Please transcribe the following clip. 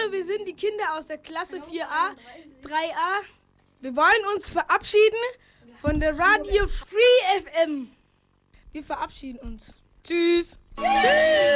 Hallo, wir sind die Kinder aus der Klasse 4a, 3a. Wir wollen uns verabschieden von der Radio Free FM. Wir verabschieden uns. Tschüss. Tschüss.